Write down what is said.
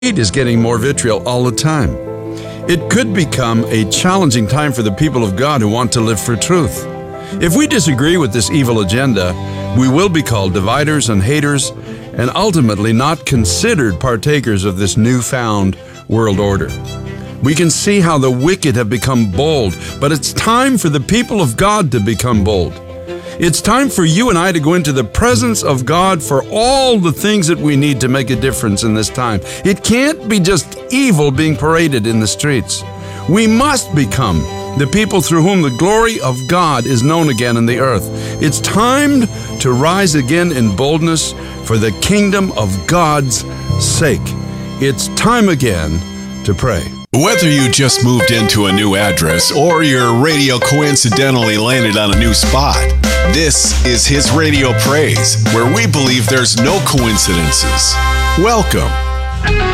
is getting more vitriol all the time. It could become a challenging time for the people of God who want to live for truth. If we disagree with this evil agenda, we will be called dividers and haters, and ultimately not considered partakers of this newfound world order. We can see how the wicked have become bold, but it's time for the people of God to become bold. It's time for you and I to go into the presence of God for all the things that we need to make a difference in this time. It can't be just evil being paraded in the streets. We must become the people through whom the glory of God is known again in the earth. It's time to rise again in boldness for the kingdom of God's sake. It's time again to pray. Whether you just moved into a new address or your radio coincidentally landed on a new spot, this is His Radio Praise, where we believe there's no coincidences. Welcome.